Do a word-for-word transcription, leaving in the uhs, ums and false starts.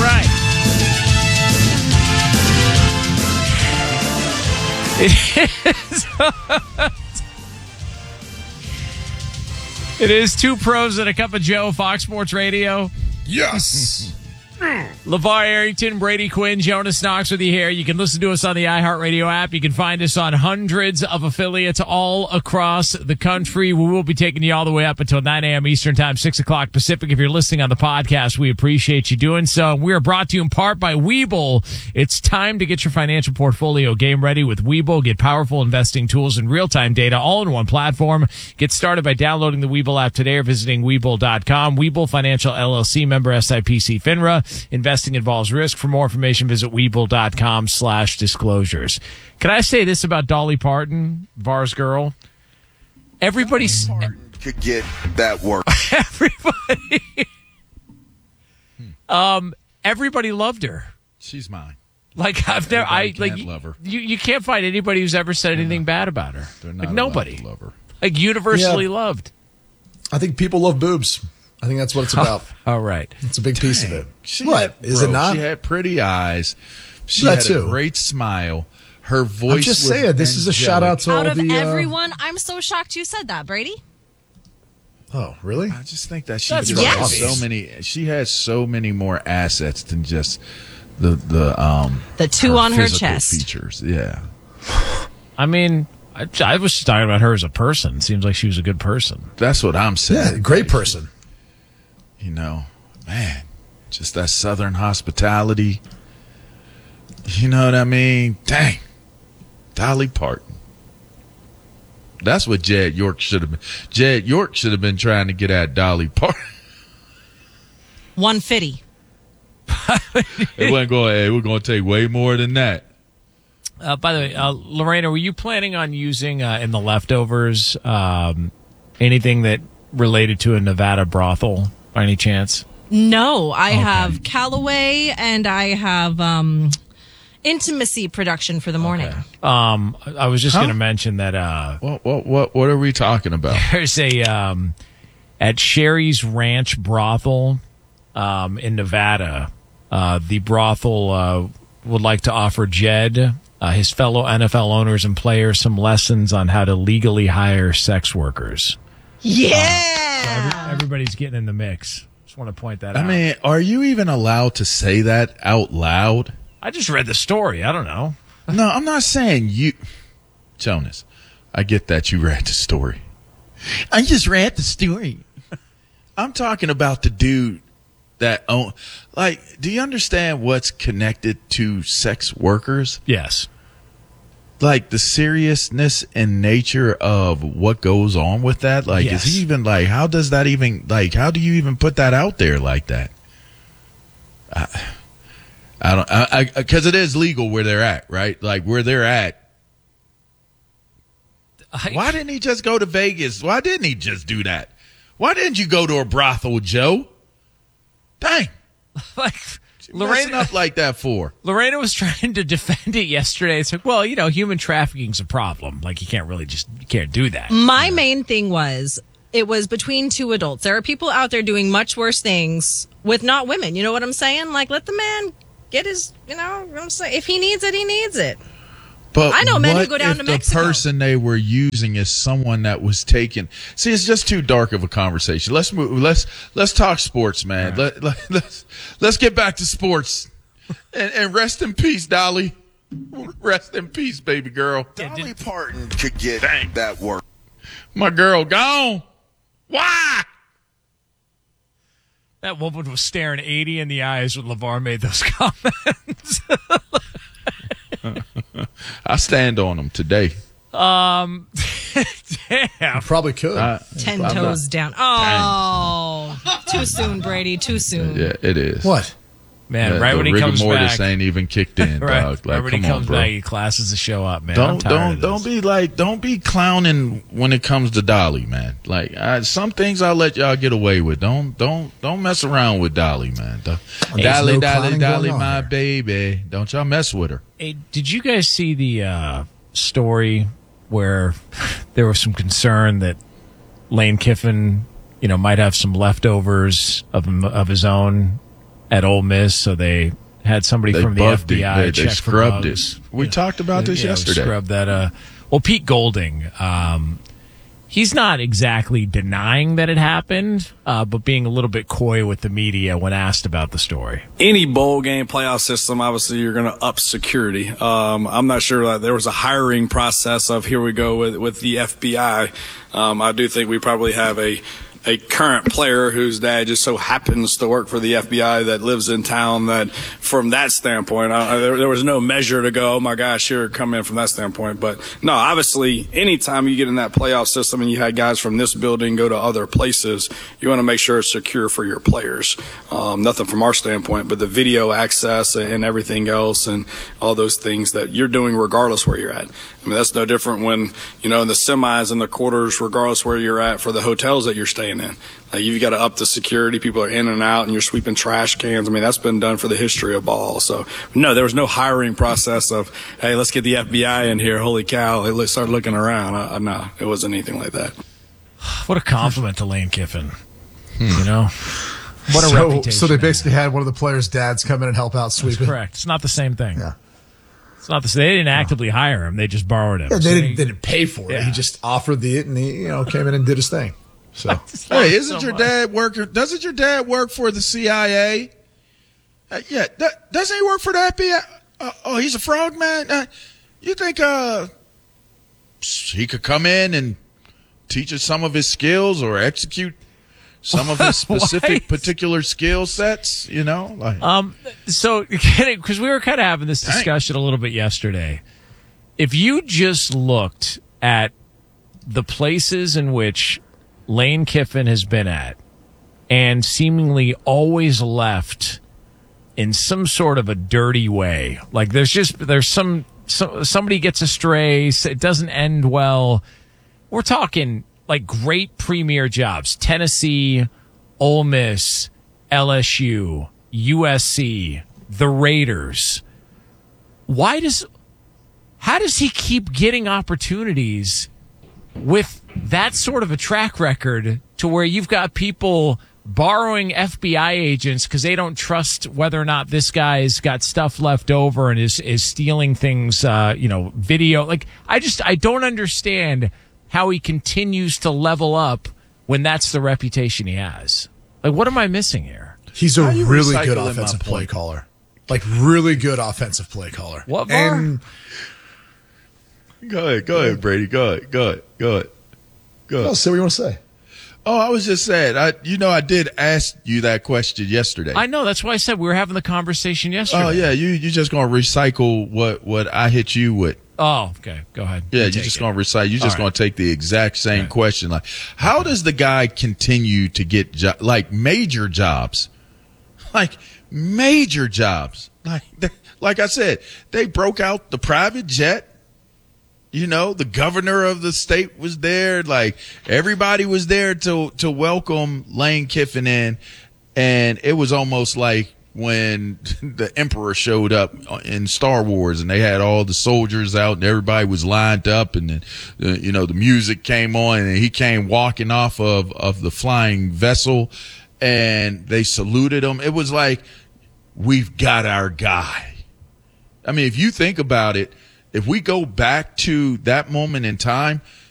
right. It is. It is Two Pros and a Cup of Joe, Fox Sports Radio. Yes. LeVar Arrington, Brady Quinn, Jonas Knox with you here. You can listen to us on the iHeartRadio app. You can find us on hundreds of affiliates all across the country. We will be taking you all the way up until nine a.m. Eastern Time, six o'clock Pacific. If you're listening on the podcast, we appreciate you doing so. We are brought to you in part by Webull. It's time to get your financial portfolio game ready with Webull. Get powerful investing tools and real-time data all in one platform. Get started by downloading the Webull app today or visiting Webull dot com. Webull Financial L L C, member S I P C FINRA. Investing involves risk. For more information, visit Webull dot com slash disclosures. Can I say this about Dolly Parton, Var's girl? Everybody could get that work. Everybody, um, everybody loved her. She's mine. Like I've never, I like love her. You. You can't find anybody who's ever said anything yeah. bad about her. They're not like nobody. Love her. Like universally yeah. loved. I think people love boobs. I think that's what it's about. All right. It's a big Dang. piece of it. She what? Had, Is bro, it not? She had pretty eyes. She that had too. a great smile. Her voice I'm just was saying, this is a shout out to Out all of the... Uh... everyone, I'm so shocked you said that, Brady. Oh, really? I just think that she That's had yes. so many. She has so many more assets than just the the um the two her on her physical chest features. Yeah. I mean, I, I was just talking about her as a person. Seems like she was a good person. That's what I'm saying. Yeah, great person. You know, man, just that Southern hospitality. You know what I mean? Dang. Dolly Parton. That's what Jed York should have been. Jed York should have been trying to get at Dolly Parton. one fifty. It wasn't going, hey, we're going to take way more than that. Uh, by the way, uh, Lorena, were you planning on using uh, in the leftovers um, anything that related to a Nevada brothel by any chance? No, I Okay. have Callaway and I have um, Intimacy production for the morning. Okay. Um, I was just Huh? going to mention that uh, What, what, what, what are we talking about? there's a um, at Sherry's Ranch brothel um, in Nevada. Uh, the brothel uh, would like to offer Jed, uh, his fellow N F L owners and players, some lessons on how to legally hire sex workers. Yeah. So every, everybody's getting in the mix. Just want to point that I out. mean, are you even allowed to say that out loud? I just read the story. I don't know. No, I'm not saying you. Jonas, I get that you read the story. I just read the story. I'm talking about the dude that own. Like, do you understand what's connected to sex workers? Yes. Like the seriousness and nature of what goes on with that. Like, Yes. is he even like? How does that even like? How do you even put that out there like that? I, I don't. I because it is legal where they're at, right? Like where they're at. I, Why didn't he just go to Vegas? Why didn't he just do that? Why didn't you go to a brothel, Joe? Dang. like Lorena Lorena, up like that for? Lorena was trying to defend it yesterday. It's like, well, you know, human trafficking's a problem. Like, you can't really just you can't do that. My main thing was it was between two adults. There are people out there doing much worse things with not women. You know what I'm saying? Like, let the man get his, you know, you know what I'm saying? If he needs it, he needs it. But I know men who what go down if to the Mexico? person they were using is someone that was taken? See, it's just too dark of a conversation. Let's move. Let's let's talk sports, man. Let, let, let's let's get back to sports. And, and rest in peace, Dolly. Rest in peace, baby girl. Dolly Parton could get Dang. that work. My girl gone. Why? That woman was staring eighty in the eyes when LeVar made those comments. I stand on them today. um, damn. Probably could. I, Ten I'm toes not- down. Oh, too soon, Brady. Too soon. Yeah, it is. what? Man, The- right the when he rigor comes mortis back. ain't even kicked in, Right, dog. Like, right when come he on, comes bro. back, he classes the show up, man. I'm Don't tired don't of don't this. be like don't be clowning when it comes to Dolly, man. Like I, some things I'll let y'all get away with. Don't don't don't mess around with Dolly, man. Do- There's Dolly, no Dolly, clowning Dolly, going on my here. baby. Don't y'all mess with her. Hey, did you guys see the uh, story where there was some concern that Lane Kiffin, you know, might have some leftovers of him, of his own at Ole Miss, so they had somebody They from the buffed F B I it. They, they check for scrubbed bugs. it. We Yeah. talked about this Yeah, yesterday. Scrubbed that. Uh, well, Pete Golding, um, he's not exactly denying that it happened, uh, but being a little bit coy with the media when asked about the story. Any bowl game playoff system, obviously, you're going to up security. Um, I'm not sure that there was a hiring process of here we go with, with the F B I. Um, I do think we probably have a a current player whose dad just so happens to work for the F B I that lives in town that from that standpoint, I, there, there was no measure to go, oh my gosh, here, come in from that standpoint. But no, obviously, anytime you get in that playoff system and you had guys from this building go to other places, you want to make sure it's secure for your players. Um, nothing from our standpoint, but the video access and everything else and all those things that you're doing regardless where you're at. I mean, that's no different when, you know, in the semis and the quarters, regardless where you're at for the hotels that you're staying in. Like, you've got to up the security. People are in and out, and you're sweeping trash cans. I mean, that's been done for the history of ball. So, no, there was no hiring process of, hey, let's get the F B I in here. Holy cow. Let's start looking around. Uh, no, it wasn't anything like that. What a compliment to Lane Kiffin. You know? What a so, reputation. so they basically had one of the players' dads come in and help out That's sweeping. correct. It's not the same thing. Yeah. It's not the same. They didn't actively hire him. They just borrowed him. Yeah, So they didn't, they didn't pay for it. Yeah. He just offered the it, and he, you know, came in and did his thing. So just love Hey, it isn't so your much. dad work? Doesn't your dad work for the C I A? Uh, yeah, that, doesn't he work for the F B I? Uh, oh, he's a frogman. Uh, you think uh, he could come in and teach us some of his skills or execute some of his specific What? particular skill sets? You know, like Um, so, because we were kind of having this discussion a little bit yesterday. If you just looked at the places in which Lane Kiffin has been at and seemingly always left in some sort of a dirty way, like there's just, there's some, so, somebody gets astray, it doesn't end well. We're talking like great premier jobs, Tennessee, Ole Miss, L S U, U S C, the Raiders. Why does, how does he keep getting opportunities with that sort of a track record to where you've got people borrowing F B I agents because they don't trust whether or not this guy's got stuff left over and is, is stealing things, uh, you know, video. Like, I just, I don't understand how he continues to level up when that's the reputation he has. Like, what am I missing here? he's a How you really good recycling my offensive play point? caller. Like, really good offensive play caller. What, Var? And go ahead, go ahead, Brady, go ahead, go ahead, go ahead, go ahead. oh, say what you want to say. Oh, I was just saying, I, you know, I did ask you that question yesterday. I know. That's why I said we were having the conversation yesterday. Oh yeah, you you just gonna recycle what what I hit you with. Oh, okay. Go ahead. Yeah, You you're take just it. gonna recite. You're just All gonna right. take the exact same Okay. question. Like, how does the guy continue to get jo- like major jobs, like major jobs? Like, they, like I said, they broke out the private jet. You know, the governor of the state was there. Like, everybody was there to to welcome Lane Kiffin in, and it was almost like when the Emperor showed up in Star Wars and they had all the soldiers out and everybody was lined up, and then uh, you know, the music came on and he came walking off of of the flying vessel and they saluted him. It was like, we've got our guy. I mean, if you think about it, if we go back to that moment in time,